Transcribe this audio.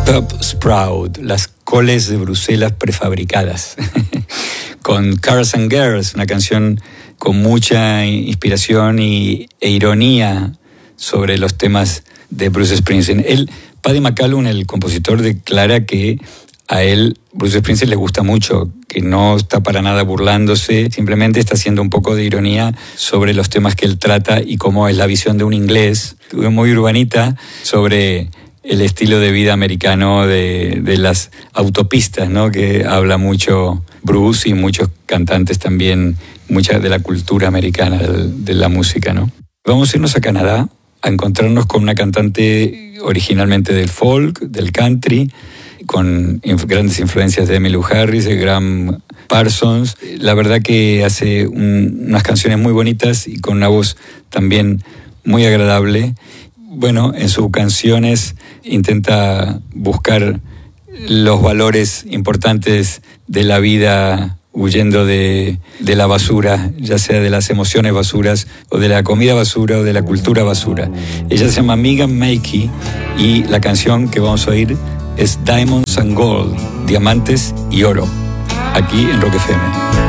Pub Sprout, las coles de Bruselas prefabricadas, con Cars and Girls, una canción con mucha inspiración e ironía sobre los temas de Bruce Springsteen. Paddy McCallum, el compositor, declara que a él Bruce Springsteen le gusta mucho, que no está para nada burlándose, simplemente está haciendo un poco de ironía sobre los temas que él trata y cómo es la visión de un inglés muy urbanita sobre el estilo de vida americano de las autopistas, ¿no? Que habla mucho Bruce y muchos cantantes también, mucha de la cultura americana de la música, ¿no? Vamos a irnos a Canadá a encontrarnos con una cantante originalmente del folk, del country, con grandes influencias de Emmylou Harris, de Graham Parsons. La verdad que hace unas canciones muy bonitas y con una voz también muy agradable. Bueno, en sus canciones intenta buscar los valores importantes de la vida, huyendo de la basura, ya sea de las emociones basuras, o de la comida basura, o de la cultura basura. Ella se llama Megan Makey y la canción que vamos a oír es Diamonds and Gold, Diamantes y Oro, aquí en Rock FM.